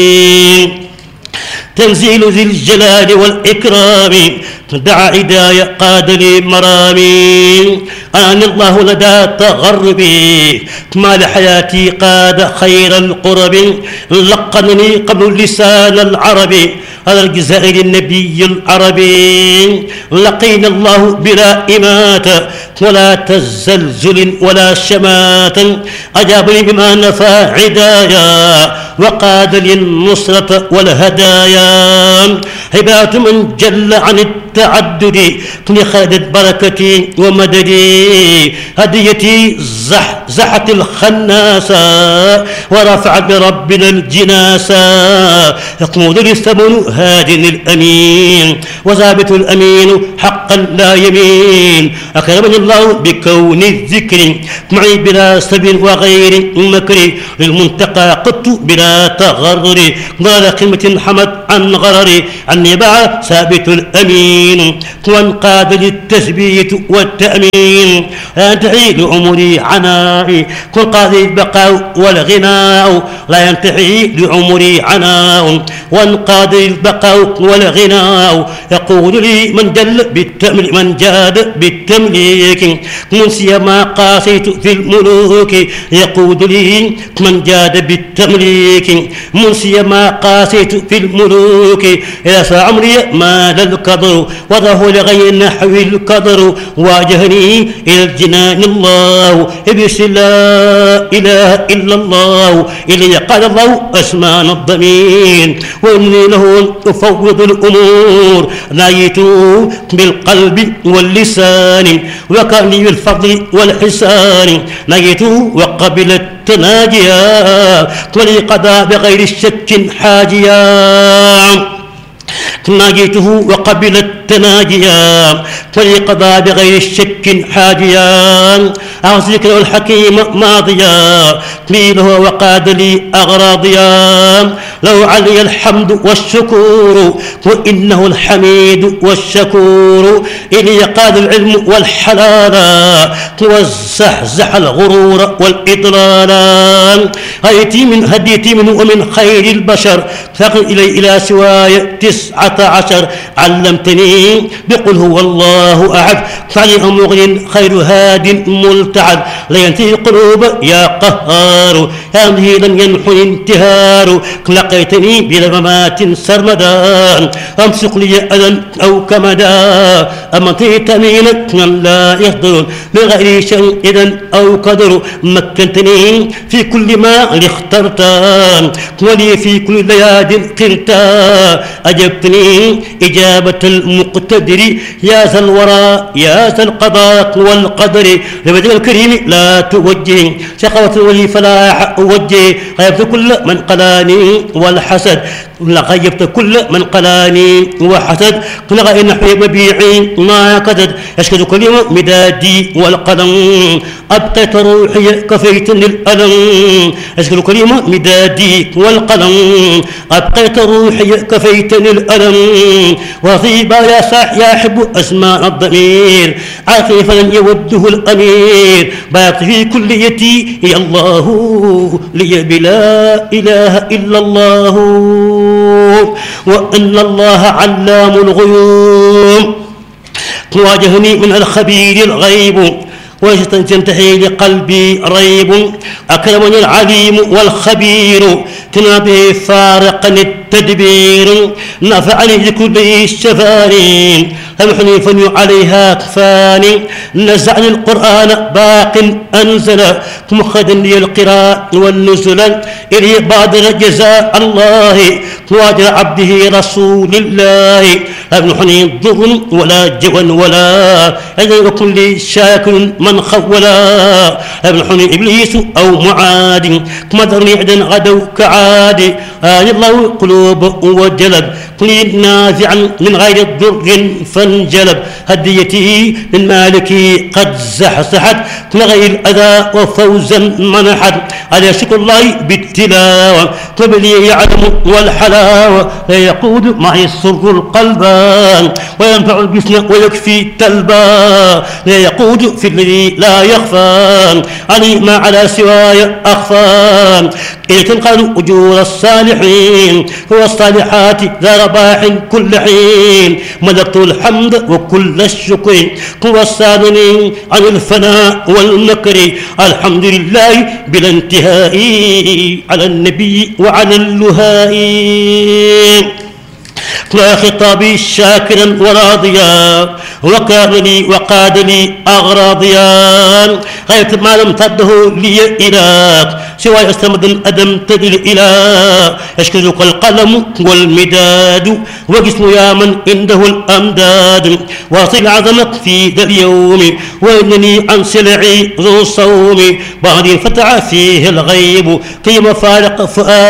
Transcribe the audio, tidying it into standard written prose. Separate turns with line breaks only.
تنزيل ذي الجلال والإكرام دعا عدايا قاد لي مرامي أنا الله لدى تغربي ما لحياتي قاد خير القرب لقنني قبل لسان العربي على الجزائر النبي العربي لقينا الله بلا إماتة ولا تزلزل ولا شماتة أجابني بما نفى عدايا وقاد للنصرة والهدايا هبات من جل عن التعدد لخادت بركتي ومددي هديتي زحت الخناسة ورفع بربنا الجناسة يقود للثمن هاد الأمين وثابت الأمين حقا لا يمين أكرمني الله بكون الذكر معي بلا سب وغير مكر للمنتقى قدت بلا تغرر قال قمة حمد عن غرر عني باع ثابت الأمين وانقاد للتثبيت والتأمين لا ينتهي لعمري عنائي كن قاضي البقاء والغناء لا ينتهي لعمري عناء وانقاد البقاء والغناء يقول لي من جاد بالتمليك منسي ما قاسيت في الملوك يقول لي من جاد بالتمليك منسي ما قاسيت في الملوك يا عمري مال القدر وضعه لغير نحو القدر واجهني إلى الجنان الله بسم لا إله إلا الله إلي قال الله أسمان الضمير وإني له أفوض الأمور نايت بالقلب واللسان وكان لي بالفضل والحسان نايت وقبل التناجيا ولي قضى بغير الشك حاجيا ناجيته وقبل التناجيا فليقضى بغير الشك حاجيا أعوذ له الحكيم ماضيا قيله وقاد لي أغراضيا لو علي الحمد والشكور وإنه الحميد والشكور إلي قاد العلم والحلال وزحزح الغرور والإضلال هديتي منه ومن خير البشر فقل إلى سواي 19 علمتني بقل هو الله أحد فعلي مغن خير هاد ملتعد لا ينتهي القلوب يا قهار يا مهيلا ينحو انتهار لقيتني بلممات سرمدا أمسك لي أذى أو كمدا أمنتي مينا من لا يهدر بغير شيء إذا أو قدر مكنتني في كل ما اخترت ولي في كل لياد قلت أجبتني إجابة المقتدر يا ذا الورى يا ذا القضاء والقدر لوجه الكريم لا توجه شقوة ولي فلاح أوجه غيبت كل من قلاني والحسد لغيبت كل من قلاني وحسد لغى نحوي مبيعي ما كدد يشكد كل مدادي والقلم أبقيت روحي كفيتني الألم يشكد كل مدادي والقلم أبقيت روحي كفيتني الألم وطيبا يا صاح يا حب أسماء الضمير عاقي فلن يوده الأمير باقي في كليتي يا الله لي بلا إله إلا الله وأن الله علام الغيوب واجهني من الخبير الغيب وتنتهي لقلبي ريب أكرمني العليم والخبير تنابه فارقا التدبير نفعني لكل الشفاني أمحني فني عليها كفاني نزعني القرآن باق أنزل مخدا لي القراء والنزل إلي بادر جزاء الله واجر عبده رسول الله أمحني ضر ولا جوى ولا أجل كل شاكر من خولا أمحني إبليس أو معاد مدرني عدن غدو كعاد الله قلوب وجلب كل نافعا من غير ضر فانجلب هديتي من مالكي قد زحزحت من غير الأذى وفوزا منحت على شكر الله بالتلاوة قبلي يعلم والحلاوة لا يقود معي السر القلبان وينفع الجسم ويكفي التلبا لا يقود في الذي لا يخفى علي ما على سواي أخفى إذا تنقل أجور الصالح الصالحين والصالحات ذا رباح كل حين ملكت الحمد وكل الشكر هو الصادني عن الفناء والمكر الحمد لله بلا انتهاء على النبي وعلى اللهاء لا خطابي شاكرا وراضيا وكان لي وقاد لي أغراضيا غيرت ما لم تده لي إله سوى استمد الأدم تدل إلى يشكرك القلم والمداد وجسم يا من عنده الأمداد واصل عظمك في ذا اليوم وإنني عن سلعي ذو الصوم بعد فتح فيه الغيب في مفارق فؤاد